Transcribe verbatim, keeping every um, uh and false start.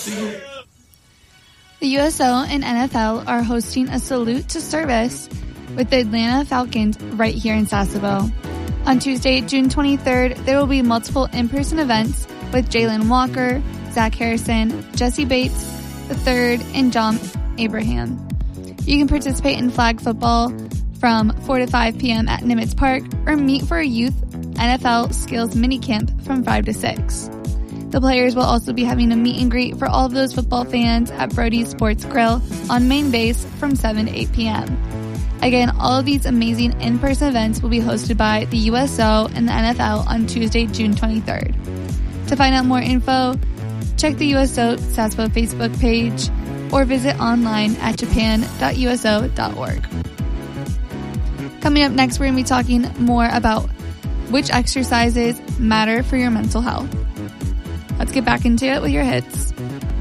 The U S O and N F L are hosting a salute to service with the Atlanta Falcons right here in Sassaville. On Tuesday, June twenty-third, there will be multiple in-person events with Jalen Walker, Zach Harrison, Jesse Bates the third, and John Abraham. You can participate in flag football from four to five p.m. at Nimitz Park or meet for a youth N F L skills minicamp from five to six. The players will also be having a meet and greet for all of those football fans at Brody's Sports Grill on main base from seven to eight p.m. Again, all of these amazing in-person events will be hosted by the U S O and the N F L on Tuesday, June twenty-third. To find out more info, check the U S O Sassaville Facebook page or visit online at japan dot u s o dot org. Coming up next, we're going to be talking more about which exercises matter for your mental health. Let's get back into it with your hits.